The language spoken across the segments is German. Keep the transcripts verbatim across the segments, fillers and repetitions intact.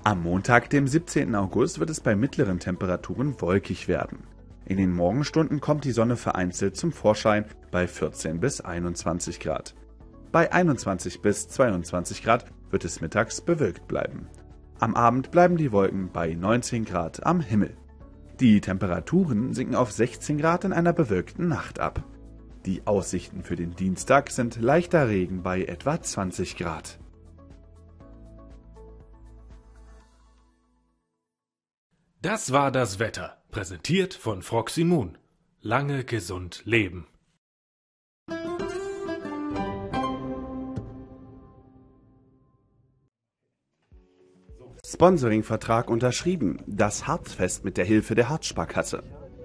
Am Montag, dem siebzehnten August, wird es bei mittleren Temperaturen wolkig werden. In den Morgenstunden kommt die Sonne vereinzelt zum Vorschein bei vierzehn bis einundzwanzig Grad. Bei einundzwanzig bis zweiundzwanzig Grad wird es mittags bewölkt bleiben. Am Abend bleiben die Wolken bei neunzehn Grad am Himmel. Die Temperaturen sinken auf sechzehn Grad in einer bewölkten Nacht ab. Die Aussichten für den Dienstag sind leichter Regen bei etwa zwanzig Grad. Das war das Wetter, präsentiert von Froximun. Lange gesund leben. Sponsoringvertrag unterschrieben. Das Harzfest mit der Hilfe der Harzsparkasse.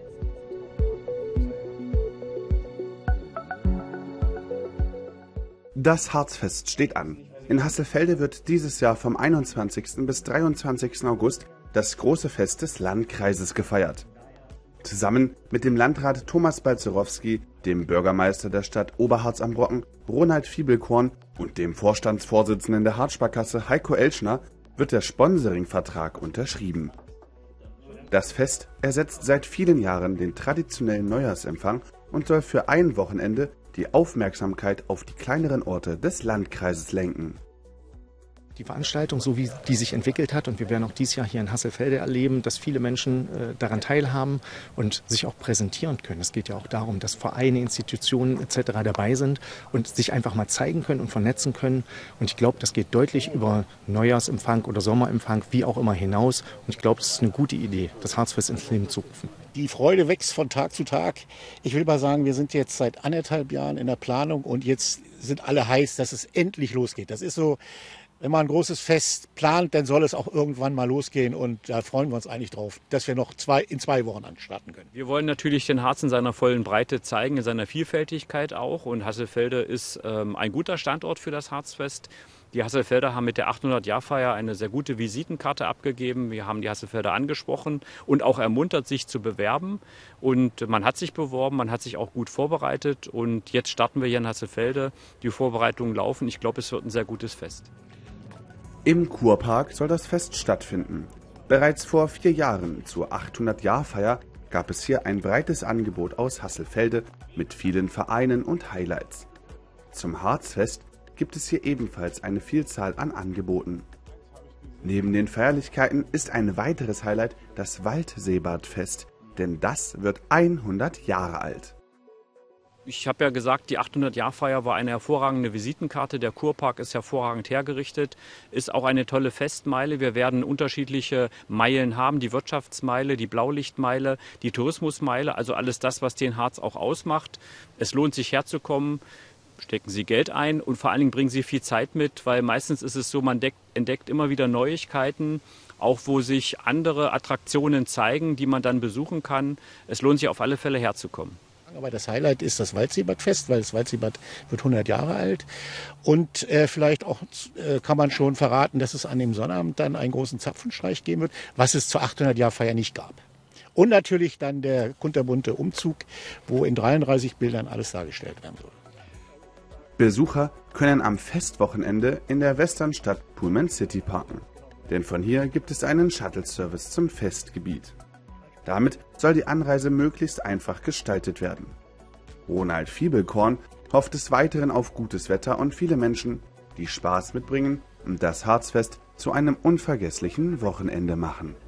Das Harzfest steht an. In Hasselfelde wird dieses Jahr vom einundzwanzigsten bis dreiundzwanzigsten August das große Fest des Landkreises gefeiert. Zusammen mit dem Landrat Thomas Balzerowski, dem Bürgermeister der Stadt Oberharz am Brocken, Ronald Fiebelkorn und dem Vorstandsvorsitzenden der Harzsparkasse Heiko Elschner wird der Sponsoringvertrag unterschrieben. Das Fest ersetzt seit vielen Jahren den traditionellen Neujahrsempfang und soll für ein Wochenende die Aufmerksamkeit auf die kleineren Orte des Landkreises lenken. Die Veranstaltung, so wie die sich entwickelt hat, und wir werden auch dieses Jahr hier in Hasselfelde erleben, dass viele Menschen äh, daran teilhaben und sich auch präsentieren können. Es geht ja auch darum, dass Vereine, Institutionen et cetera dabei sind und sich einfach mal zeigen können und vernetzen können. Und ich glaube, das geht deutlich über Neujahrsempfang oder Sommerempfang, wie auch immer hinaus. Und ich glaube, es ist eine gute Idee, das Harzfest ins Leben zu rufen. Die Freude wächst von Tag zu Tag. Ich will mal sagen, wir sind jetzt seit anderthalb Jahren in der Planung und jetzt sind alle heiß, dass es endlich losgeht. Das ist so, wenn man ein großes Fest plant, dann soll es auch irgendwann mal losgehen und da freuen wir uns eigentlich drauf, dass wir noch zwei, in zwei Wochen anstarten können. Wir wollen natürlich den Harz in seiner vollen Breite zeigen, in seiner Vielfältigkeit auch, und Hasselfelde ist ähm, ein guter Standort für das Harzfest. Die Hasselfelder haben mit der achthundert-Jahr-Feier eine sehr gute Visitenkarte abgegeben. Wir haben die Hasselfelder angesprochen und auch ermuntert, sich zu bewerben. Und man hat sich beworben, man hat sich auch gut vorbereitet. Und jetzt starten wir hier in Hasselfelde. Die Vorbereitungen laufen. Ich glaube, es wird ein sehr gutes Fest. Im Kurpark soll das Fest stattfinden. Bereits vor vier Jahren zur achthundert-Jahr-Feier gab es hier ein breites Angebot aus Hasselfelde mit vielen Vereinen und Highlights. Zum Harzfest gibt es hier ebenfalls eine Vielzahl an Angeboten. Neben den Feierlichkeiten ist ein weiteres Highlight das Waldseebadfest, denn das wird hundert Jahre alt. Ich habe ja gesagt, die achthundert-Jahr-Feier war eine hervorragende Visitenkarte. Der Kurpark ist hervorragend hergerichtet, ist auch eine tolle Festmeile. Wir werden unterschiedliche Meilen haben, die Wirtschaftsmeile, die Blaulichtmeile, die Tourismusmeile, also alles das, was den Harz auch ausmacht. Es lohnt sich herzukommen. Stecken Sie Geld ein und vor allen Dingen bringen Sie viel Zeit mit, weil meistens ist es so, man entdeckt, entdeckt immer wieder Neuigkeiten, auch wo sich andere Attraktionen zeigen, die man dann besuchen kann. Es lohnt sich auf alle Fälle herzukommen. Aber das Highlight ist das Waldseebadfest, weil das Waldseebad wird hundert Jahre alt. Und äh, vielleicht auch äh, kann man schon verraten, dass es an dem Sonnabend dann einen großen Zapfenstreich geben wird, was es zur achthundert-Jahr-Feier nicht gab. Und natürlich dann der kunterbunte Umzug, wo in dreiunddreißig Bildern alles dargestellt werden soll. Besucher können am Festwochenende in der Westernstadt Pullman City parken, denn von hier gibt es einen Shuttle-Service zum Festgebiet. Damit soll die Anreise möglichst einfach gestaltet werden. Ronald Fiebelkorn hofft des Weiteren auf gutes Wetter und viele Menschen, die Spaß mitbringen und das Harzfest zu einem unvergesslichen Wochenende machen.